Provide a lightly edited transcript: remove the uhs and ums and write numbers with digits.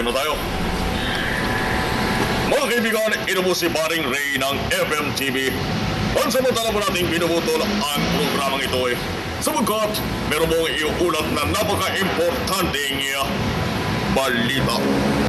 na tayo. Mga kaibigan, ito po si Paring Ray ng FMTV. Pansamantala po nating binubutol ang programang ito sapagkat meron mong iuulat na napaka-importanteng balita.